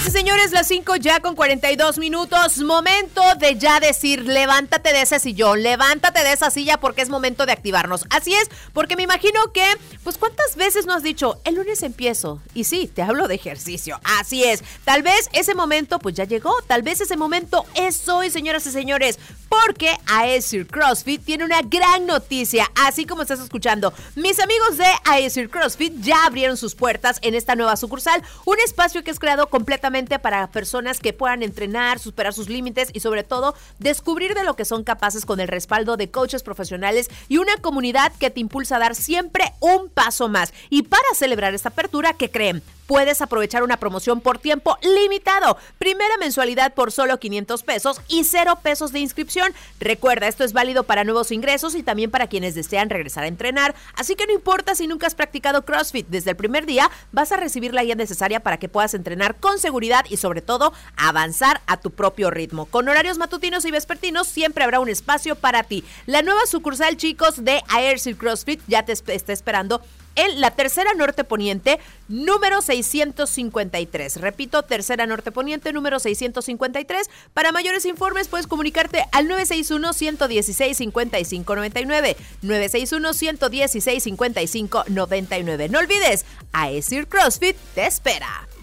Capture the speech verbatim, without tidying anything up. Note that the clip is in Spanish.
y señores, las cinco ya con cuarenta y dos minutos. Momento de ya decir, levántate de ese sillón, levántate de esa silla porque es momento de activarnos. Así es, porque me imagino que, pues, ¿cuántas veces no has dicho, el lunes empiezo? Y sí, te hablo de ejercicio. Así es. Tal vez ese momento, pues ya llegó. Tal vez ese momento es hoy, señoras y señores. Porque Aesir CrossFit tiene una gran noticia, así como estás escuchando. Mis amigos de Aesir CrossFit ya abrieron sus puertas en esta nueva sucursal, un espacio que es creado completamente para personas que puedan entrenar, superar sus límites y sobre todo descubrir de lo que son capaces con el respaldo de coaches profesionales y una comunidad que te impulsa a dar siempre un paso más. Y para celebrar esta apertura, ¿qué creen? Puedes aprovechar una promoción por tiempo limitado. Primera mensualidad por solo quinientos pesos y cero pesos de inscripción. Recuerda, esto es válido para nuevos ingresos y también para quienes desean regresar a entrenar. Así que no importa si nunca has practicado CrossFit, desde el primer día vas a recibir la guía necesaria para que puedas entrenar con seguridad y sobre todo avanzar a tu propio ritmo. Con horarios matutinos y vespertinos siempre habrá un espacio para ti. La nueva sucursal, chicos, de Aesir CrossFit ya te está esperando en la Tercera Norte Poniente, número seiscientos cincuenta y tres. Repito, Tercera Norte Poniente, número seiscientos cincuenta y tres. Para mayores informes puedes comunicarte al nueve seis uno, uno uno seis, cinco cinco nueve nueve. nueve seis uno, uno uno seis, cinco cinco nueve nueve. No olvides, Aesir CrossFit te espera.